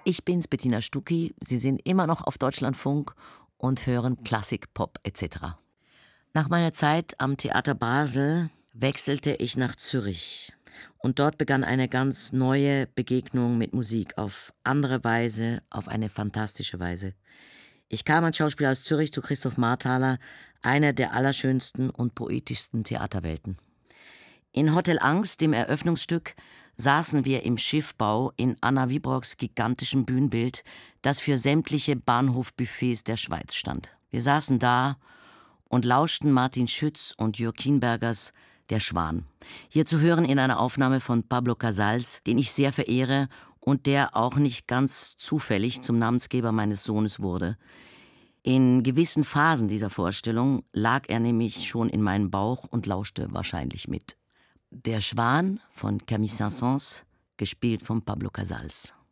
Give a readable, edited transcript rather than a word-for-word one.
Ich bin's, Bettina Stucki. Sie sind immer noch auf Deutschlandfunk und hören Klassik, Pop etc. Nach meiner Zeit am Theater Basel wechselte ich nach Zürich. Und dort begann eine ganz neue Begegnung mit Musik, auf andere Weise, auf eine fantastische Weise. Ich kam als Schauspieler aus Zürich zu Christoph Marthaler, einer der allerschönsten und poetischsten Theaterwelten. In Hotel Angst, dem Eröffnungsstück, saßen wir im Schiffbau in Anna Wibrocks gigantischem Bühnenbild, das für sämtliche Bahnhofbuffets der Schweiz stand. Wir saßen da und lauschten Martin Schütz und Jürg Kienbergers Der Schwan. Hier zu hören in einer Aufnahme von Pablo Casals, den ich sehr verehre und der auch nicht ganz zufällig zum Namensgeber meines Sohnes wurde. In gewissen Phasen dieser Vorstellung lag er nämlich schon in meinem Bauch und lauschte wahrscheinlich mit. Der Schwan von Camille Saint-Saëns, gespielt von Pablo Casals.